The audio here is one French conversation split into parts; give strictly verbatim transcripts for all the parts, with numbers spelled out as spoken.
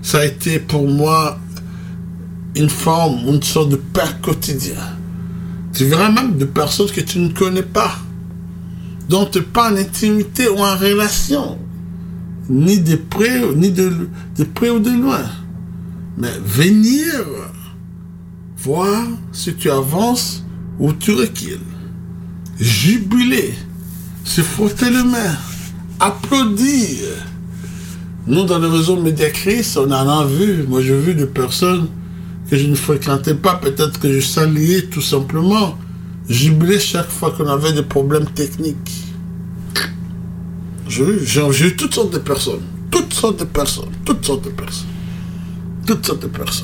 ça a été pour moi une forme, une sorte de pain quotidien. Tu verras même de personnes que tu ne connais pas, dont tu n'es pas en intimité ou en relation, ni de près, ni de, de près ou de loin. Mais venir voir si tu avances ou tu recules, jubiler, se frotter les mains, applaudir. Nous, dans le réseau Médiacris, on en a vu. Moi, j'ai vu des personnes que je ne fréquentais pas, peut-être que je saluais tout simplement, jubiler chaque fois qu'on avait des problèmes techniques. J'ai, j'ai, j'ai eu toutes sortes de personnes, toutes sortes de personnes, toutes sortes de personnes, toutes sortes de personnes.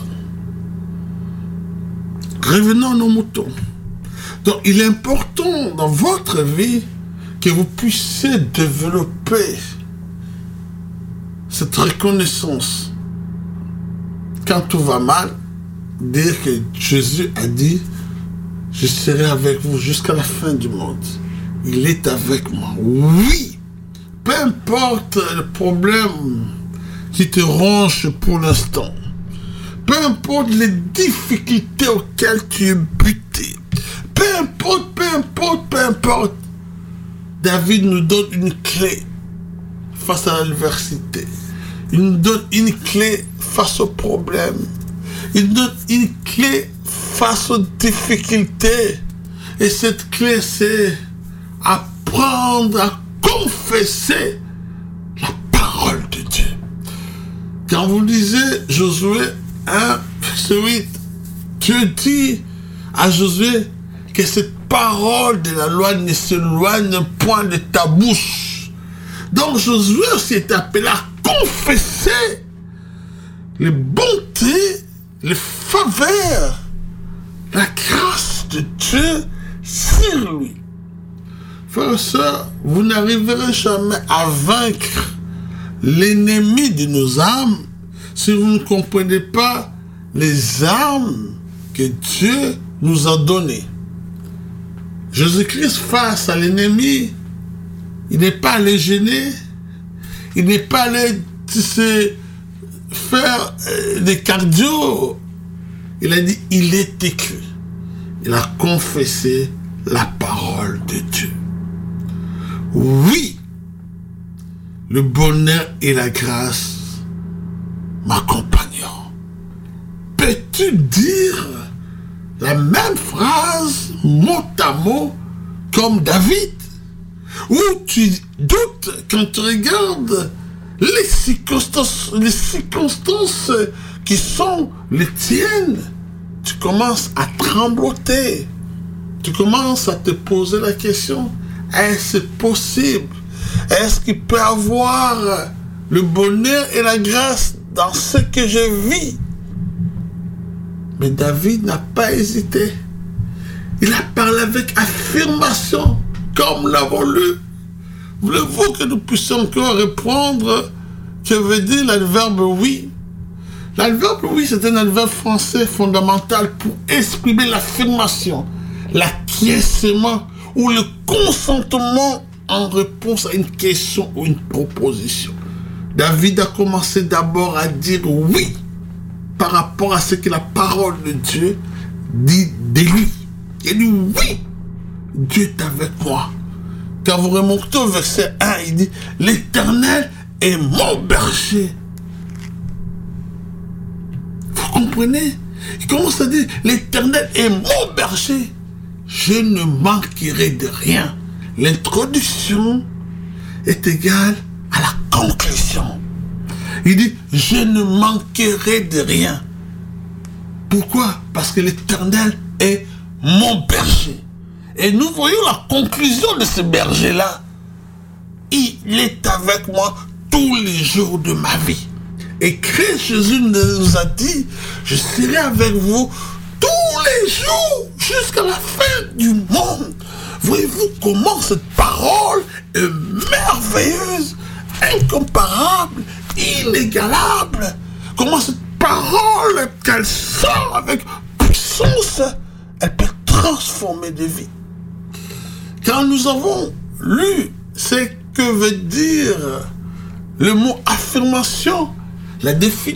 Revenons à nos moutons. Donc, il est important dans votre vie que vous puissiez développer cette reconnaissance. Quand tout va mal, dire que Jésus a dit, je serai avec vous jusqu'à la fin du monde. Il est avec moi. Oui, peu importe le problème qui te ronge pour l'instant, peu importe les difficultés auxquelles tu es buté, peu importe, peu importe, peu importe, David nous donne une clé face à l'adversité. Il nous donne une clé face aux problèmes. Il nous donne une clé face aux difficultés. Et cette clé, c'est apprendre à confesser la parole de Dieu. Quand vous lisez Josué un, verset huit, Dieu dit à Josué que cette parole de la loi ne s'éloigne point de ta bouche. Donc Josué aussi est appelé à confesser les bontés, les faveurs, la grâce de Dieu sur lui. Frères et sœurs, vous n'arriverez jamais à vaincre l'ennemi de nos âmes si vous ne comprenez pas les armes que Dieu nous a données. Jésus-Christ face à l'ennemi, il n'est pas allé gêner, il n'est pas allé se faire euh, des cardio. Il a dit, il est écrit. Il a confessé la parole de Dieu. Oui, le bonheur et la grâce m'accompagneront. Peux-tu dire la même phrase mot à mot comme David? Ou tu doutes quand tu regardes les circonstances, les circonstances qui sont les tiennes, tu commences à trembloter. Tu commences à te poser la question, est-ce possible? Est-ce qu'il peut y avoir le bonheur et la grâce dans ce que je vis? Mais David n'a pas hésité. Il a parlé avec affirmation, comme nous l'avons lu. Voulez-vous que nous puissions encore répondre que veut dire l'adverbe oui? L'adverbe oui, c'est un adverbe français fondamental pour exprimer l'affirmation, l'acquiescement ou le consentement en réponse à une question ou une proposition. David a commencé d'abord à dire oui par rapport à ce que la parole de Dieu dit de lui. Il dit oui, Dieu est avec moi. Quand vous remontez au verset un, il dit l'Éternel est mon berger. Vous comprenez? Il commence à dire l'Éternel est mon berger. Je ne manquerai de rien. L'introduction est égale à la conclusion. Il dit je ne manquerai de rien. Pourquoi? Parce que l'Éternel est mon berger. Et nous voyons la conclusion de ce berger-là. Il est avec moi tous les jours de ma vie. Et Christ Jésus nous a dit, je serai avec vous tous les jours jusqu'à la fin du monde. Voyez-vous comment cette parole est merveilleuse, incomparable, inégalable. Comment cette parole, qu'elle sort avec puissance, elle peut transformer des vies. Quand nous avons lu ce que veut dire le mot affirmation, la définition